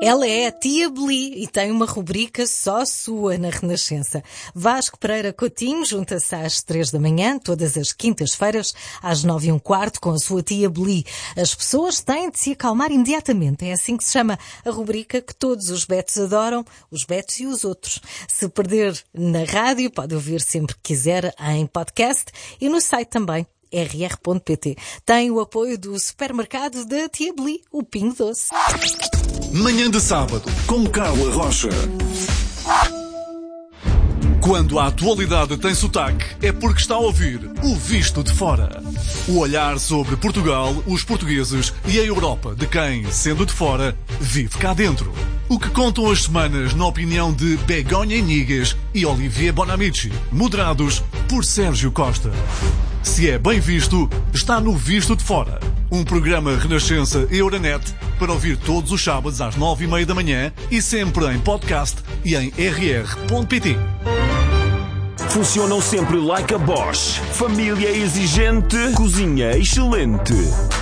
Ela é a Tia Beli e tem uma rubrica só sua na Renascença. Vasco Pereira Coutinho junta-se às 3 da manhã, todas as quintas-feiras, às 9h15, com a sua Tia Beli. As pessoas têm de se acalmar imediatamente. É assim que se chama a rubrica que todos os betos adoram, os betos e os outros. Se perder na rádio, pode ouvir sempre que quiser em podcast e no site também. rr.pt. Tem o apoio do supermercado da Tia Beli, o Pingo Doce. Manhã de sábado, com Carla Rocha. Quando a atualidade tem sotaque, é porque está a ouvir o Visto de Fora. O olhar sobre Portugal, os portugueses e a Europa de quem, sendo de fora, vive cá dentro. O que contam as semanas na opinião de Begonha Inigas e Olivier Bonamici, moderados por Sérgio Costa. Se é bem visto, está no Visto de Fora. Um programa Renascença Euronet para ouvir todos os sábados às 9h30 da manhã e sempre em podcast e em rr.pt. Funcionam sempre like a Bosch. Família exigente, cozinha excelente.